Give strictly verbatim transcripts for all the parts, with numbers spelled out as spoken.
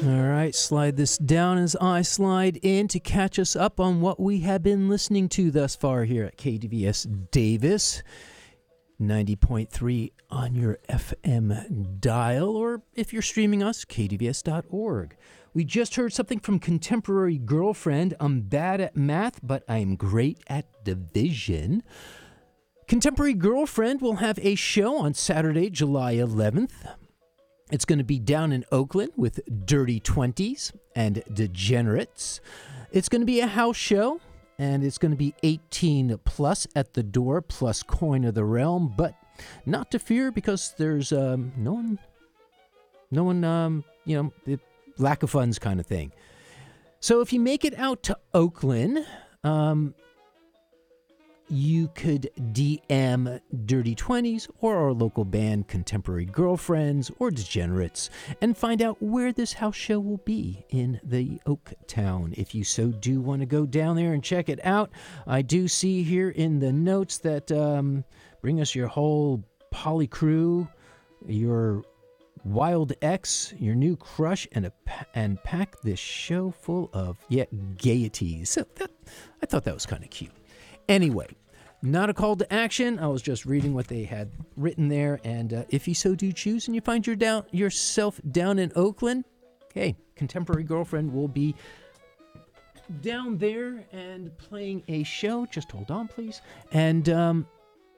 All right, slide this down as I slide in to catch us up on what we have been listening to thus far here at K D V S Davis. ninety point three on your F M dial, or if you're streaming us, K D V S dot org. We just heard something from Contemporary Girlfriend. I'm bad at math, but I'm great at division. Contemporary Girlfriend will have a show on Saturday, July eleventh. It's going to be down in Oakland with Dirty Twenties and Degenerates. It's going to be a house show, and it's going to be eighteen plus at the door, plus Coin of the Realm, but not to fear because there's um, no one, no one, um, you know, the lack of funds kind of thing. So if you make it out to Oakland, um, you could D M Dirty Twenties or our local band Contemporary Girlfriends or Degenerates and find out where this house show will be in the Oak Town. If you so do want to go down there and check it out, I do see here in the notes that um, bring us your whole poly crew, your Wild X, your new crush, and a and pack this show full of yeah gaieties. So that, I thought that was kind of cute. Anyway, not a call to action. I was just reading what they had written there. And uh, if you so do choose and you find your down, yourself down in Oakland, hey, Contemporary Girlfriend will be down there and playing a show. Just hold on, please. And um,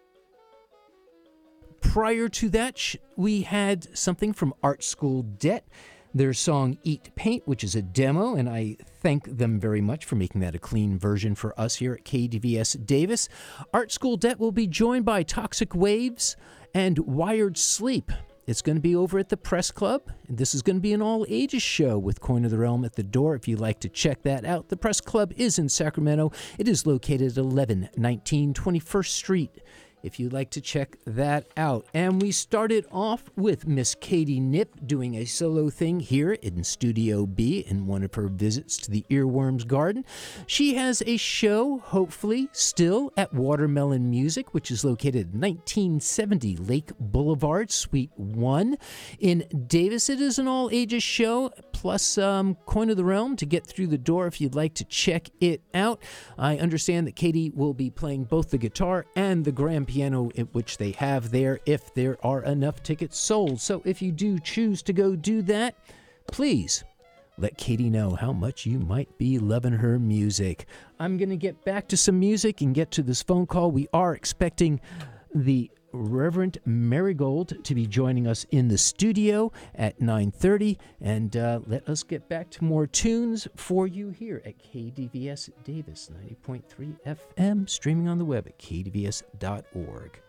prior to that, sh- we had something from Art School Debt. Their song Eat Paint, which is a demo, and I thank them very much for making that a clean version for us here at K D V S Davis. Art School Debt will be joined by Toxic Waves and Wired Sleep. It's going to be over at the Press Club. This is going to be an all-ages show with Coin of the Realm at the door if you'd like to check that out. The Press Club is in Sacramento. It is located at eleven nineteen twenty-first Street. If you'd like to check that out. And we started off with Miss Katie Nip doing a solo thing here in Studio B in one of her visits to the Earworms Garden. She has a show, hopefully, still at Watermelon Music, which is located at nineteen seventy Lake Boulevard, Suite one. In Davis, it is an all-ages show, plus um, Coin of the Realm to get through the door if you'd like to check it out. I understand that Katie will be playing both the guitar and the grand piano, which they have there, if there are enough tickets sold. So if you do choose to go do that, please let Katie know how much you might be loving her music. I'm going to get back to some music and get to this phone call. We are expecting the Reverend Marigold to be joining us in the studio at nine thirty, and uh, let us get back to more tunes for you here at K D V S Davis ninety point three F M, streaming on the web at K D V S dot org.